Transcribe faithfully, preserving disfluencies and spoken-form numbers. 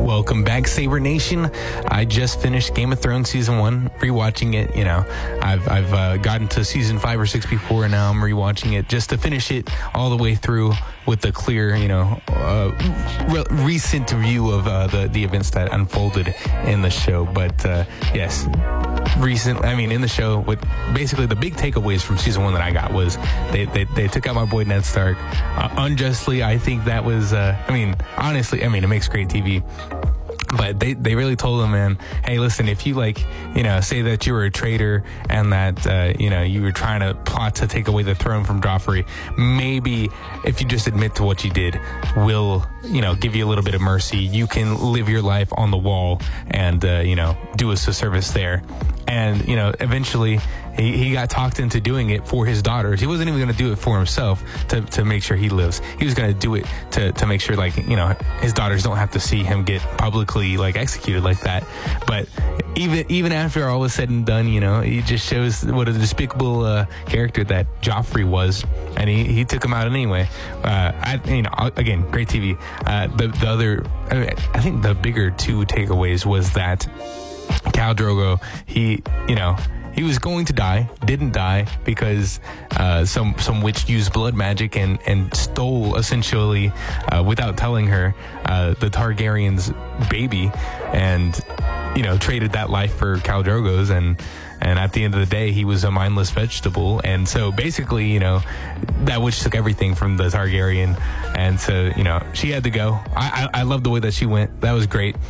Welcome back, Saber Nation. I just finished Game of Thrones season one, rewatching it. You know, I've I've uh, gotten to season five or six before, and now I'm rewatching it just to finish it all the way through with a clear, you know, uh, re- recent view of uh, the the events that unfolded in the show. But uh, yes, recent. I mean, in the show, with basically the big takeaways from season one that I got was they they, they took out my boy Ned Stark uh, unjustly. I think that was. Uh, I mean, honestly, I mean, it makes great T V. But they, they really told him, man, hey, listen, if you, like, you know, say that you were a traitor and that, uh, you know, you were trying to plot to take away the throne from Joffrey, maybe if you just admit to what you did, we'll, you know, give you a little bit of mercy. You can live your life on the wall and, uh, you know, do us a service there. And, you know, eventually he, he got talked into doing it for his daughters. He wasn't even going to do it for himself to, to make sure he lives. He was going to do it to, to make sure, like, you know, his daughters don't have to see him get publicly, like, executed like that. But even even after all was said and done, you know, he just shows what a despicable uh, character that Joffrey was. And he, he took him out anyway. Uh, I, you know, again, great T V. Uh, the, the other, I think the bigger two takeaways was that Khal Drogo, he, you know, he was going to die, didn't die because uh, some some witch used blood magic and, and stole, essentially, uh, without telling her, uh, the Targaryen's baby, and, you know, traded that life for Khal Drogo's, and and at the end of the day, he was a mindless vegetable. And so basically, you know, that witch took everything from the Targaryen, and so, you know, she had to go. I I, I love the way that she went. That was great.